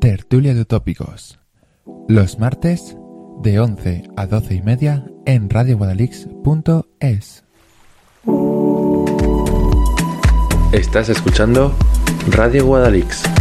Tertulia de Utópicos. Los martes de 11 a 12 y media en radioguadalix.es. Estás escuchando Radio Guadalix.